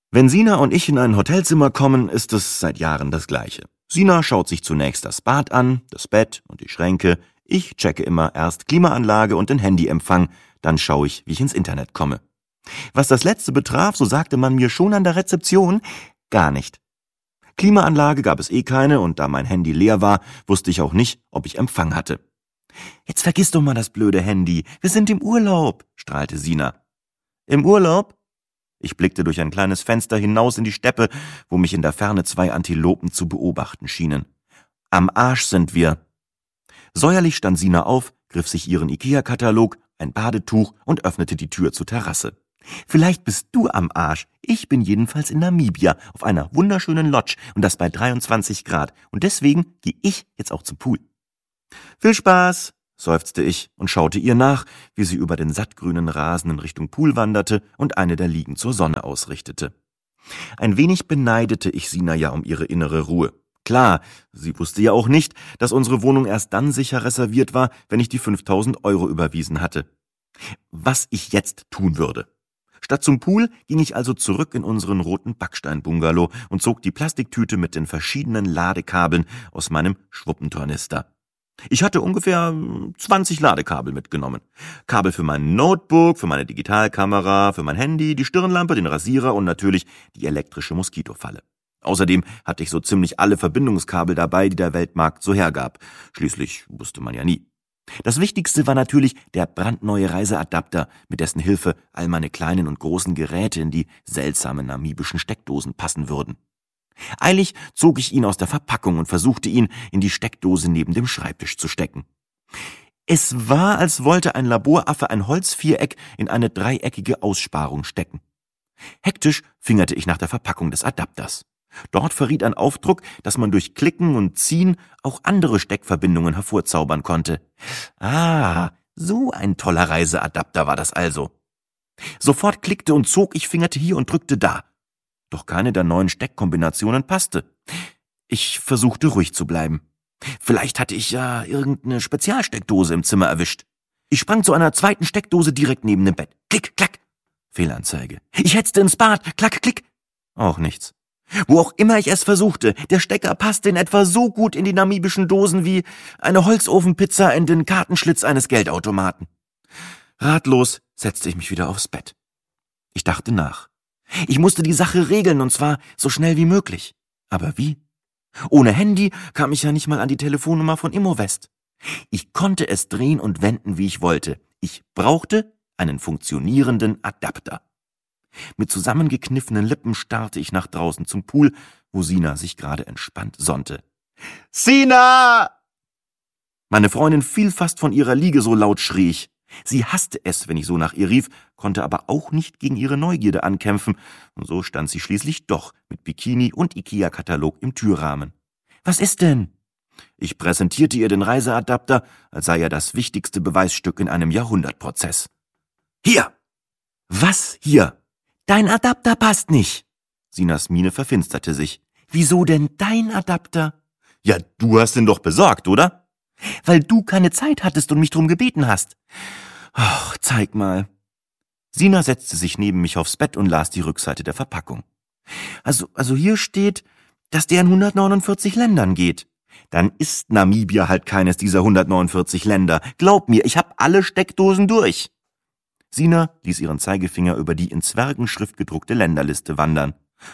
Wenn Sina und ich in ein Hotelzimmer kommen, ist es seit Jahren das Gleiche. Sina schaut sich zunächst das Bad an, das Bett und die Schränke. Ich checke immer erst Klimaanlage und den Handyempfang, dann schaue ich, wie ich ins Internet komme. Was das Letzte betraf, so sagte man mir schon an der Rezeption, gar nicht. Klimaanlage gab es keine und da mein Handy leer war, wusste ich auch nicht, ob ich Empfang hatte. »Jetzt vergiss doch mal das blöde Handy, wir sind im Urlaub«, strahlte Sina. »Im Urlaub?« Ich blickte durch ein kleines Fenster hinaus in die Steppe, wo mich in der Ferne 2 Antilopen zu beobachten schienen. »Am Arsch sind wir.« Säuerlich stand Sina auf, griff sich ihren Ikea-Katalog, ein Badetuch und öffnete die Tür zur Terrasse. »Vielleicht bist du am Arsch. Ich bin jedenfalls in Namibia auf einer wunderschönen Lodge und das bei 23 Grad. Und deswegen gehe ich jetzt auch zum Pool.« »Viel Spaß«, seufzte ich und schaute ihr nach, wie sie über den sattgrünen Rasen in Richtung Pool wanderte und eine der Liegen zur Sonne ausrichtete. Ein wenig beneidete ich Sina ja um ihre innere Ruhe. Klar, sie wusste ja auch nicht, dass unsere Wohnung erst dann sicher reserviert war, wenn ich die 5.000 € überwiesen hatte. Was ich jetzt tun würde. Statt zum Pool ging ich also zurück in unseren roten Backstein-Bungalow und zog die Plastiktüte mit den verschiedenen Ladekabeln aus meinem Schwuppentornister. Ich hatte ungefähr 20 Ladekabel mitgenommen. Kabel für mein Notebook, für meine Digitalkamera, für mein Handy, die Stirnlampe, den Rasierer und natürlich die elektrische Moskitofalle. Außerdem hatte ich so ziemlich alle Verbindungskabel dabei, die der Weltmarkt so hergab. Schließlich wusste man ja nie. Das Wichtigste war natürlich der brandneue Reiseadapter, mit dessen Hilfe all meine kleinen und großen Geräte in die seltsamen namibischen Steckdosen passen würden. Eilig zog ich ihn aus der Verpackung und versuchte ihn in die Steckdose neben dem Schreibtisch zu stecken. Es war, als wollte ein Laboraffe ein Holzviereck in eine dreieckige Aussparung stecken. Hektisch fingerte ich nach der Verpackung des Adapters. Dort verriet ein Aufdruck, dass man durch Klicken und Ziehen auch andere Steckverbindungen hervorzaubern konnte. Ah, so ein toller Reiseadapter war das also. Sofort klickte und zog, ich fingerte hier und drückte da. Doch keine der neuen Steckkombinationen passte. Ich versuchte ruhig zu bleiben. Vielleicht hatte ich ja irgendeine Spezialsteckdose im Zimmer erwischt. Ich sprang zu einer zweiten Steckdose direkt neben dem Bett. Klick, klack. Fehlanzeige. Ich hetzte ins Bad. Klack, klick. Auch nichts. Wo auch immer ich es versuchte, der Stecker passte in etwa so gut in die namibischen Dosen wie eine Holzofenpizza in den Kartenschlitz eines Geldautomaten. Ratlos setzte ich mich wieder aufs Bett. Ich dachte nach. Ich musste die Sache regeln, und zwar so schnell wie möglich. Aber wie? Ohne Handy kam ich ja nicht mal an die Telefonnummer von Immowest. Ich konnte es drehen und wenden, wie ich wollte. Ich brauchte einen funktionierenden Adapter. Mit zusammengekniffenen Lippen starrte ich nach draußen zum Pool, wo Sina sich gerade entspannt sonnte. »Sina!« Meine Freundin fiel fast von ihrer Liege, so laut schrie ich. Sie hasste es, wenn ich so nach ihr rief, konnte aber auch nicht gegen ihre Neugierde ankämpfen, und so stand sie schließlich doch mit Bikini und Ikea-Katalog im Türrahmen. »Was ist denn?« Ich präsentierte ihr den Reiseadapter, als sei er das wichtigste Beweisstück in einem Jahrhundertprozess. »Hier!« »Was hier?« »Dein Adapter passt nicht.« Sinas Miene verfinsterte sich. »Wieso denn dein Adapter?« »Ja, du hast ihn doch besorgt, oder?« »Weil du keine Zeit hattest und mich drum gebeten hast.« »Ach, zeig mal.« Sina setzte sich neben mich aufs Bett und las die Rückseite der Verpackung. Also hier steht, dass der in 149 Ländern geht. Dann ist Namibia halt keines dieser 149 Länder. Glaub mir, ich hab alle Steckdosen durch. Sina ließ ihren Zeigefinger über die in Zwergenschrift gedruckte Länderliste wandern.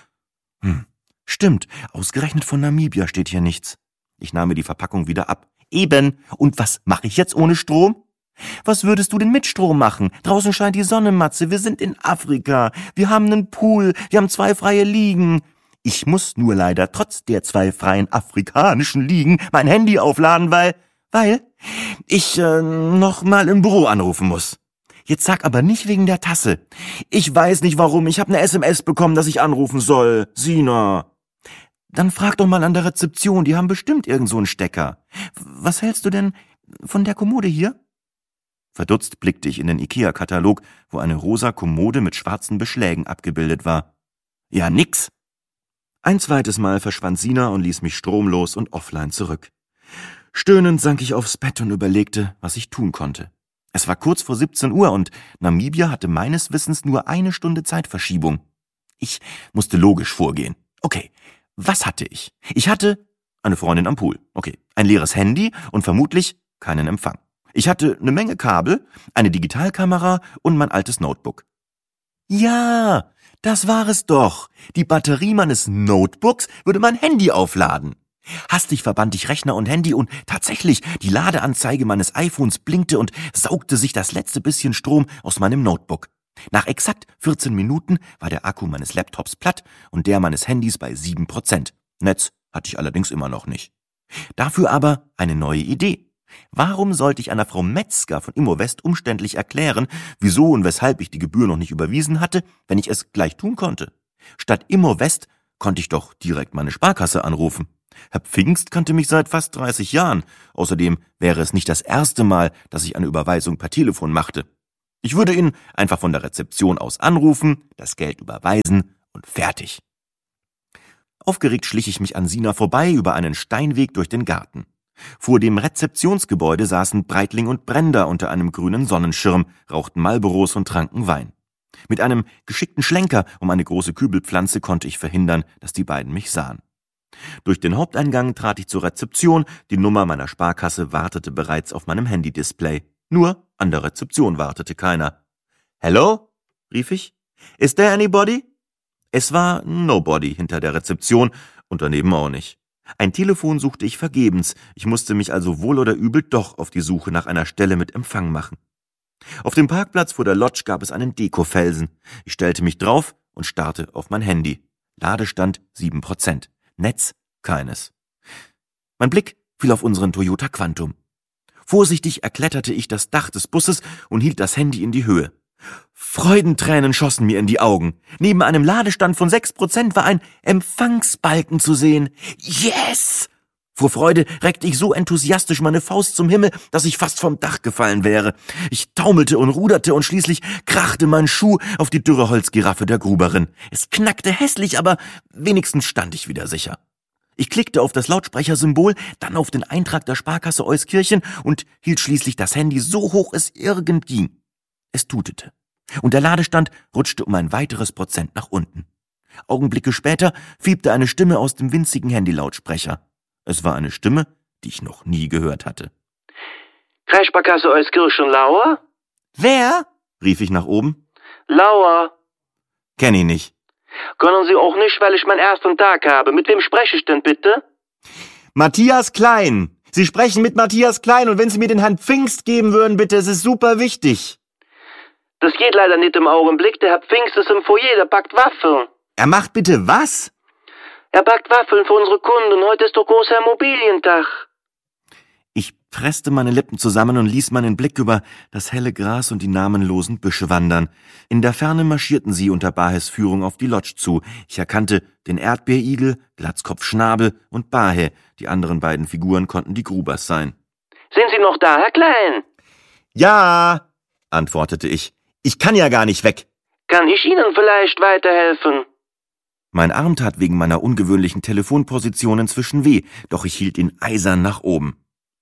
Stimmt, ausgerechnet von Namibia steht hier nichts. Ich nahm mir die Verpackung wieder ab. Eben, und was mache ich jetzt ohne Strom? Was würdest du denn mit Strom machen? Draußen scheint die Sonne, Matze, wir sind in Afrika. Wir haben einen Pool, wir haben 2 freie Liegen. Ich muss nur leider trotz der 2 freien afrikanischen Liegen mein Handy aufladen, weil ich noch mal im Büro anrufen muss. Jetzt sag aber nicht wegen der Tasse. Ich weiß nicht warum, ich habe eine SMS bekommen, dass ich anrufen soll. Sina. Dann frag doch mal an der Rezeption, die haben bestimmt irgend so einen Stecker. Was hältst du denn von der Kommode hier? Verdutzt blickte ich in den Ikea-Katalog, wo eine rosa Kommode mit schwarzen Beschlägen abgebildet war. Ja, nix. Ein zweites Mal verschwand Sina und ließ mich stromlos und offline zurück. Stöhnend sank ich aufs Bett und überlegte, was ich tun konnte. Es war kurz vor 17 Uhr und Namibia hatte meines Wissens nur 1 Stunde Zeitverschiebung. Ich musste logisch vorgehen. Okay, was hatte ich? Ich hatte eine Freundin am Pool. Okay, ein leeres Handy und vermutlich keinen Empfang. Ich hatte eine Menge Kabel, eine Digitalkamera und mein altes Notebook. Ja, das war es doch. Die Batterie meines Notebooks würde mein Handy aufladen. Hastig verband ich Rechner und Handy und tatsächlich, die Ladeanzeige meines iPhones blinkte und saugte sich das letzte bisschen Strom aus meinem Notebook. Nach exakt 14 Minuten war der Akku meines Laptops platt und der meines Handys bei 7%. Netz hatte ich allerdings immer noch nicht. Dafür aber eine neue Idee. Warum sollte ich einer Frau Metzger von Immowest umständlich erklären, wieso und weshalb ich die Gebühr noch nicht überwiesen hatte, wenn ich es gleich tun konnte? Statt Immowest konnte ich doch direkt meine Sparkasse anrufen. Herr Pfingst kannte mich seit fast 30 Jahren. Außerdem wäre es nicht das erste Mal, dass ich eine Überweisung per Telefon machte. Ich würde ihn einfach von der Rezeption aus anrufen, das Geld überweisen und fertig. Aufgeregt schlich ich mich an Sina vorbei über einen Steinweg durch den Garten. Vor dem Rezeptionsgebäude saßen Breitling und Brenda unter einem grünen Sonnenschirm, rauchten Marlboros und tranken Wein. Mit einem geschickten Schlenker um eine große Kübelpflanze konnte ich verhindern, dass die beiden mich sahen. Durch den Haupteingang trat ich zur Rezeption, die Nummer meiner Sparkasse wartete bereits auf meinem Handy-Display. Nur an der Rezeption wartete keiner. »Hello?« rief ich. »Is there anybody?« Es war nobody hinter der Rezeption und daneben auch nicht. Ein Telefon suchte ich vergebens, ich musste mich also wohl oder übel doch auf die Suche nach einer Stelle mit Empfang machen. Auf dem Parkplatz vor der Lodge gab es einen Dekofelsen. Ich stellte mich drauf und starrte auf mein Handy. Ladestand 7%. Netz keines. Mein Blick fiel auf unseren Toyota Quantum. Vorsichtig erkletterte ich das Dach des Busses und hielt das Handy in die Höhe. Freudentränen schossen mir in die Augen. Neben einem Ladestand von 6% war ein Empfangsbalken zu sehen. Yes! Vor Freude reckte ich so enthusiastisch meine Faust zum Himmel, dass ich fast vom Dach gefallen wäre. Ich taumelte und ruderte und schließlich krachte mein Schuh auf die dürre Holzgiraffe der Gruberin. Es knackte hässlich, aber wenigstens stand ich wieder sicher. Ich klickte auf das Lautsprechersymbol, dann auf den Eintrag der Sparkasse Euskirchen und hielt schließlich das Handy so hoch es irgend ging. Es tutete. Und der Ladestand rutschte um ein weiteres Prozent nach unten. Augenblicke später fiebte eine Stimme aus dem winzigen Handylautsprecher. Es war eine Stimme, die ich noch nie gehört hatte. Kreissparkasse Euskirchen Lauer? Wer? Rief ich nach oben. Lauer. Kenn ich nicht. Können Sie auch nicht, weil ich meinen ersten Tag habe. Mit wem spreche ich denn bitte? Matthias Klein. Sie sprechen mit Matthias Klein und wenn Sie mir den Herrn Pfingst geben würden, bitte, es ist super wichtig. Das geht leider nicht im Augenblick. Der Herr Pfingst ist im Foyer, der backt Waffeln. Er macht bitte was? Er backt Waffeln für unsere Kunden. Heute ist doch großer Immobilientag. Ich presste meine Lippen zusammen und ließ meinen Blick über das helle Gras und die namenlosen Büsche wandern. In der Ferne marschierten sie unter Bahes Führung auf die Lodge zu. Ich erkannte den Erdbeerigel, Glatzkopf Schnabel und Bahe. Die anderen beiden Figuren konnten die Grubers sein. Sind Sie noch da, Herr Klein? Ja, antwortete ich. Ich kann ja gar nicht weg. Kann ich Ihnen vielleicht weiterhelfen? Mein Arm tat wegen meiner ungewöhnlichen Telefonposition inzwischen weh, doch ich hielt ihn eisern nach oben.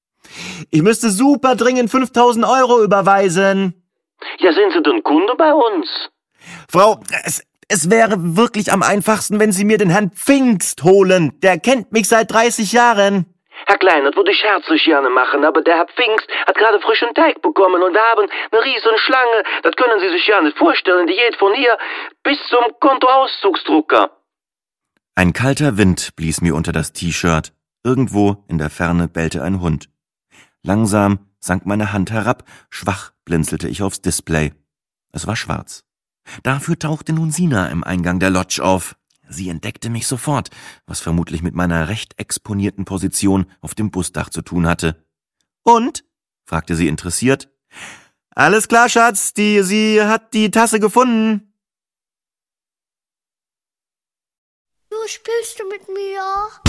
Ich müsste super dringend 5.000 € überweisen. Ja, sind Sie denn Kunde bei uns? Frau, es wäre wirklich am einfachsten, wenn Sie mir den Herrn Pfingst holen. Der kennt mich seit 30 Jahren. Herr Klein, das würde ich herzlich gerne machen, aber der Herr Pfingst hat gerade frischen Teig bekommen und wir haben eine riesen Schlange. Das können Sie sich ja nicht vorstellen. Die geht von hier bis zum Kontoauszugsdrucker. Ein kalter Wind blies mir unter das T-Shirt. Irgendwo in der Ferne bellte ein Hund. Langsam sank meine Hand herab, schwach blinzelte ich aufs Display. Es war schwarz. Dafür tauchte nun Sina im Eingang der Lodge auf. Sie entdeckte mich sofort, was vermutlich mit meiner recht exponierten Position auf dem Busdach zu tun hatte. »Und?« fragte sie interessiert. »Alles klar, Schatz, sie hat die Tasse gefunden.« Du spielst du mit mir?